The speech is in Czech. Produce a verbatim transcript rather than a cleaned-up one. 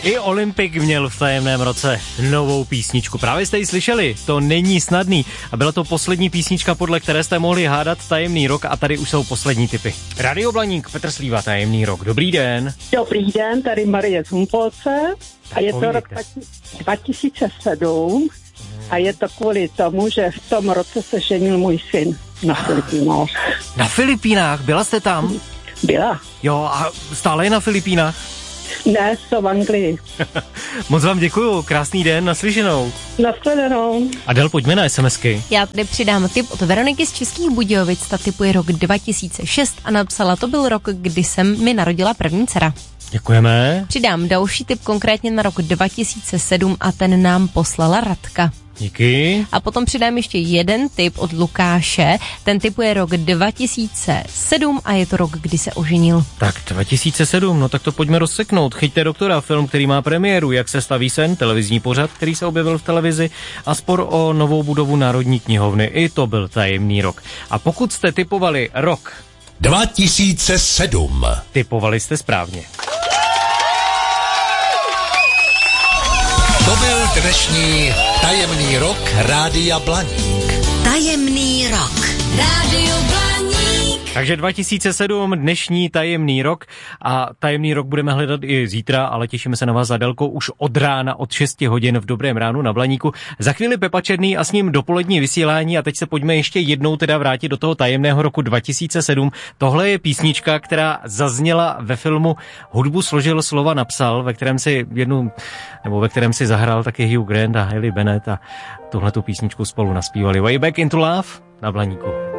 I Olympik měl v tajemném roce novou písničku. Právě jste ji slyšeli, to není snadný. A byla to poslední písnička, podle které jste mohli hádat tajemný rok a tady už jsou poslední tipy. Radio Blaník, Petr Slíva, tajemný rok. Dobrý den. Dobrý den, tady Marie z Humpolce a je to rok dva tisíce sedm a je to kvůli tomu, že v tom roce se ženil můj syn na Filipínách. Na Filipínách? Byla jste tam? Byla. Jo, a stále je na Filipínách? Ne, jsou v Anglii. Moc vám děkuju, krásný den, naslyšenou. Nashledanou. Adel, pojďme na SMSky. Já tady přidám tip od Veroniky z Českých Budějovic, ta tipuje rok dva tisíce šest a napsala, to byl rok, kdy jsem mi narodila první dcera. Děkujeme. Přidám další tip konkrétně na rok dva tisíce sedm a ten nám poslala Radka. Díky. A potom přidám ještě jeden tip od Lukáše. Ten tipuje rok dva tisíce sedm a je to rok, kdy se oženil. Tak dva tisíce sedm, no tak to pojďme rozseknout. Chyťte doktora, film, který má premiéru, Jak se staví sen, televizní pořad, který se objevil v televizi a spor o novou budovu Národní knihovny. I to byl tajemný rok. A pokud jste tipovali rok dva tisíce sedm, tipovali jste správně. To byl dnešní tajemný rok Rádia Blaník. Tajemný rok. Rádio Blaník. Takže dva tisíce sedm, dnešní tajemný rok a tajemný rok budeme hledat i zítra, ale těšíme se na vás, Adelko, už od rána, od šesti hodin v Dobrém ránu na Blaníku. Za chvíli Pepa Černý a s ním dopolední vysílání a teď se pojďme ještě jednou teda vrátit do toho tajemného roku dva tisíce sedm. Tohle je písnička, která zazněla ve filmu Hudbu složil, slova napsal, ve kterém si jednu, nebo ve kterém si zahrál taky Hugh Grant a Hayley Bennett a tuhletu písničku spolu naspívali. Way Back into Love na Blaníku.